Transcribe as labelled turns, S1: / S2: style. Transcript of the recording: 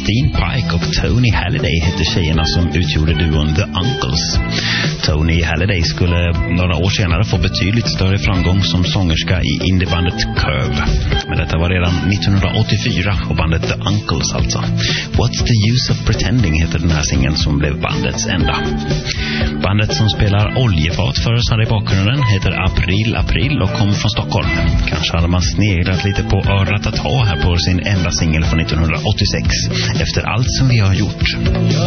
S1: Christine Pike och Tony Halliday hette tjejerna som utgjorde duon The Uncles. Tony Halliday skulle några år senare få betydligt större framgång som sångerska i indiebandet Curve. Men detta var redan 1984 och bandet The Uncles alltså. What's the use of pretending heter den här singeln som blev bandets enda. Bandet som spelar oljefat för oss här i bakgrunden heter April April och kom från Stockholm. Kanske hade man sneglat lite på Ratata här på sin enda singel från 1986. Efter allt som vi har gjort.